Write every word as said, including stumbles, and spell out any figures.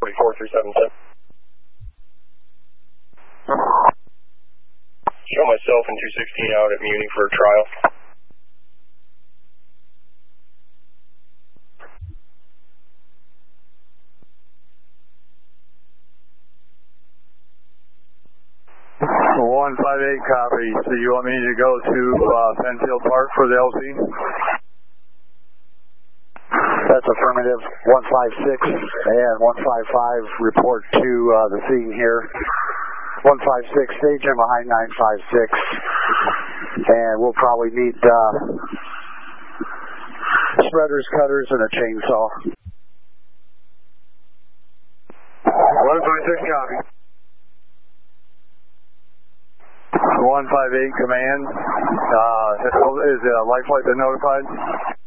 forty-four three seven seven. Show myself and two sixteen out at Muni for a trial. one five eight, copy. So you want me to go to uh, Penfield Park for the L Z? That's affirmative. one five six and one five five report to uh, the scene here. one five six, stage in behind nine five six. And we'll probably need uh, spreaders, cutters, and a chainsaw. one five six, copy. one five eight, command. Uh, is uh, Lifeline been notified?